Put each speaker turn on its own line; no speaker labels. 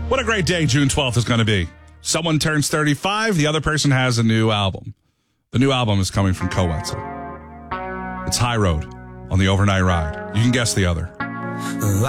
What a great day June 12th is going to be. Someone turns 35, the other person has a new album. The new album is coming from Coetzel. It's High Road on the Overnight Ride. You can guess the other.